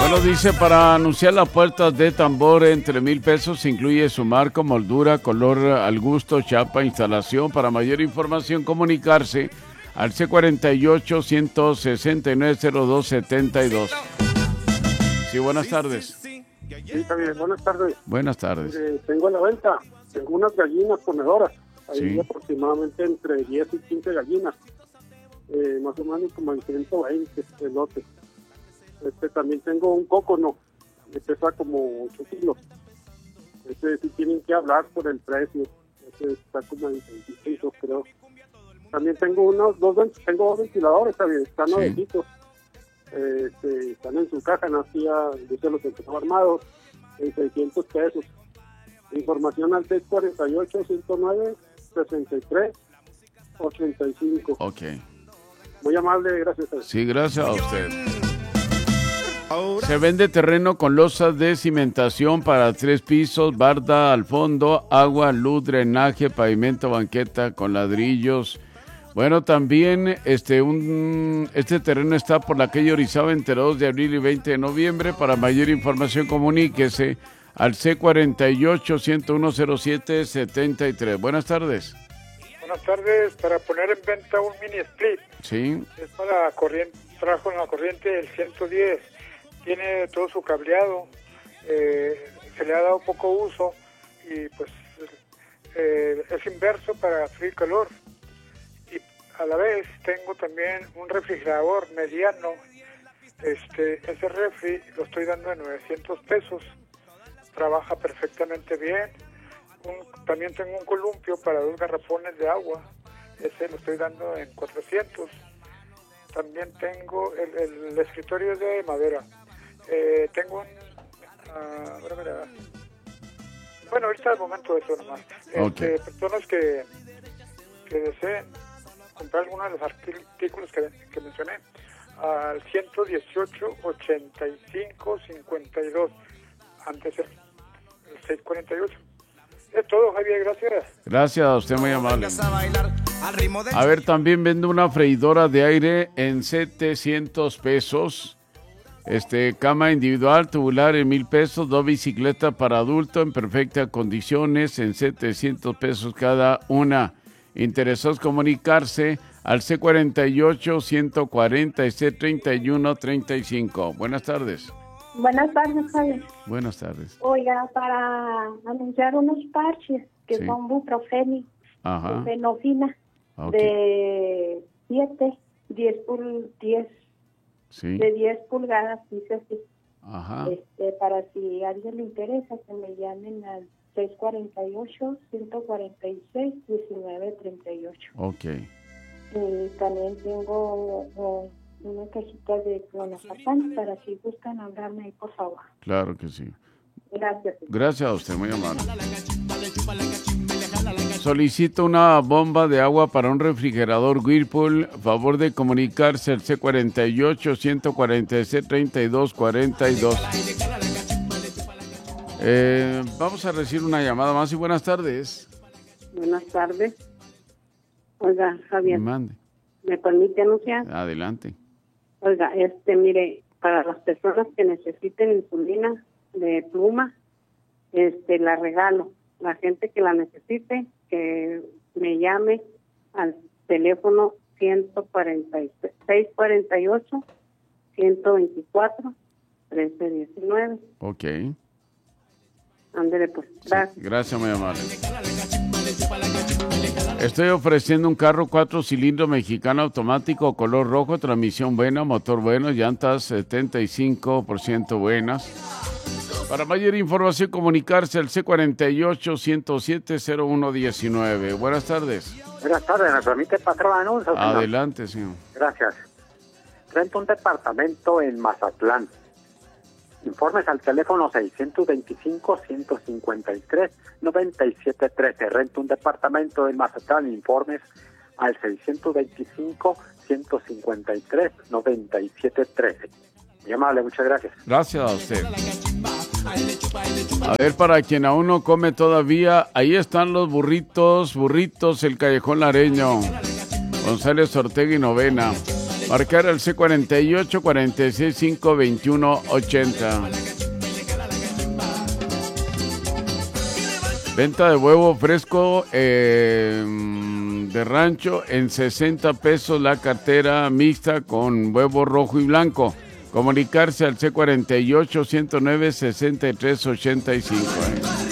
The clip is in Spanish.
Bueno, dice, para anunciar las puertas de tambor entre 1,000 pesos, incluye su marco, moldura, color al gusto, chapa, instalación. Para mayor información, comunicarse al C48-169-0272. Sí, buenas tardes. Sí, está bien. Buenas tardes. Buenas tardes. Tengo a la venta, tengo unas gallinas ponedoras, ahí Sí. aproximadamente entre 10 y 15 gallinas, más o menos como en 120 lotes. También tengo un cócono, que pesa como 8 kilos. Sí tienen que hablar por el precio, está como en 25, creo. También tengo tengo dos ventiladores, están nuevecitos. Están en su caja, yo se los tengo armados en 600 pesos. Información al 648-109-63-85. Ok. Muy amable, gracias. Sí, gracias a usted. Se vende terreno con losas de cimentación para 3 pisos, barda al fondo, agua, luz, drenaje, pavimento, banqueta con ladrillos. Bueno, también este terreno está por la calle Orizaba entre 2 de abril y 20 de noviembre. Para mayor información, comuníquese al C48-101-0773. Buenas tardes. Buenas tardes, para poner en venta un mini split. Sí. Es para corriente, trabajo en la corriente del 110. Tiene todo su cableado, se le ha dado poco uso y pues es inverso para frío y calor. Y a la vez tengo también un refrigerador mediano. Ese refri lo estoy dando en 900 pesos. Trabaja perfectamente bien. También tengo un columpio para 2 garrafones de agua. Ese lo estoy dando en 400. También tengo el escritorio de madera. Tengo un... Bueno, ahorita es el momento de eso nomás. Okay. Personas que deseen comprar alguno de los artículos que mencioné al 118-85-52, antes el 648. Es todo, Javier, gracias. Gracias a usted, muy amable. A ver, también vende una freidora de aire en 700 pesos. Cama individual, tubular en 1,000 pesos, 2 bicicletas para adulto en perfectas condiciones en 700 pesos cada una. Interesados comunicarse al C48-146-3135. Buenas tardes. Buenas tardes, Javier. Buenas tardes. Oiga, para anunciar unos parches que Sí. son buprofeni, Ajá. fenofina, Okay. de 10 Sí. de 10 pulgadas, dice así. Ajá. Para si a alguien le interesa, que me llamen al 648-146-1938. Ok. También tengo una cajita de clonazepam para si buscan hablarme ahí, por favor. Claro que sí. Gracias. Gracias a usted, muy amable. Solicito una bomba de agua para un refrigerador Whirlpool. Favor de comunicarse al C48-146-3242. Vamos a recibir una llamada más y buenas tardes. Buenas tardes. Oiga, Javier, Mande. ¿me permite anunciar? Adelante. Oiga, mire, para las personas que necesiten insulina de pluma, la regalo. La gente que la necesite, que me llame al teléfono 648-124-1319. Ok. Ándele, pues. Gracias. Sí, gracias, muy amable. Estoy ofreciendo un carro 4 cilindros mexicano automático, color rojo, transmisión buena, motor bueno, llantas 75% buenas. Para mayor información, comunicarse al C48-107-0119. Buenas tardes. Buenas tardes, ¿me permite pasar un anuncio, señor? Adelante, señor. Gracias. Rento un departamento en Mazatlán. Informes al teléfono 625-153-9713. Rento un departamento en Mazatlán. Informes al 625-153-9713. Muy amable, muchas gracias. Gracias a usted. A ver, para quien aún no come todavía, ahí están los burritos, el Callejón Lareño, González Ortega y Novena. Marcar al C48 465 2180. Venta de huevo fresco de rancho en 60 pesos la cartera mixta con huevo rojo y blanco. Comunicarse al C48 109 6385.